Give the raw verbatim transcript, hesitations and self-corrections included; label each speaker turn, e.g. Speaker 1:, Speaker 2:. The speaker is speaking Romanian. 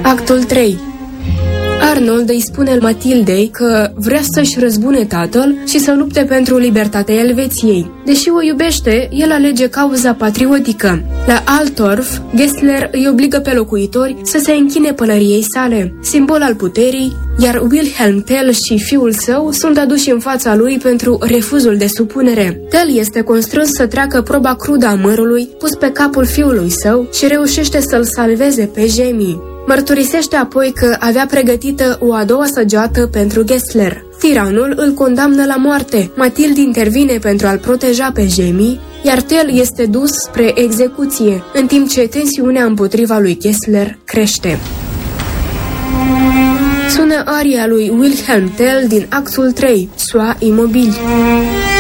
Speaker 1: Actul trei. Arnold îi spune Matildei că vrea să-și răzbune tatăl și să lupte pentru libertatea Elveției. Deși o iubește, el alege cauza patriotică. La Altorf, Gessler îi obligă pe locuitori să se închine pălăriei sale, simbol al puterii, iar Wilhelm Tell și fiul său sunt aduși în fața lui pentru refuzul de supunere. Tell este constrâns să treacă proba crudă a mărului pus pe capul fiului său și reușește să-l salveze pe Jamie. Mărturisește apoi că avea pregătită o a doua săgeată pentru Gessler. Tiranul îl condamnă la moarte. Matilde intervine pentru a-l proteja pe Jamie, iar Tell este dus spre execuție, în timp ce tensiunea împotriva lui Gessler crește. Sună aria lui Wilhelm Tell din actul trei, Sois immobil.